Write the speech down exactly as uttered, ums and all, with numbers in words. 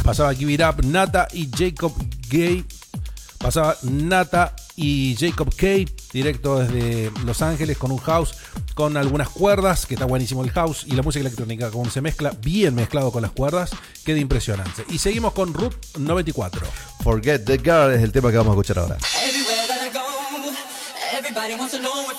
Pasaba Give It Up, Nata y Jacob Gay. Pasaba Nata y Jacob K, directo desde Los Ángeles, con un house con algunas cuerdas, que está buenísimo el house, y la música electrónica, como se mezcla bien mezclado con las cuerdas, queda impresionante. Y seguimos con Route noventa y cuatro. Forget the Girl es el tema que vamos a escuchar ahora.